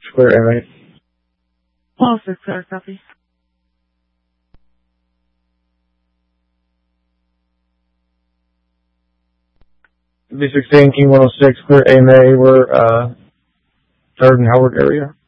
clear A-May. 106, clear, copy. B16, King 106, clear A-May. We're 3rd and Howard area.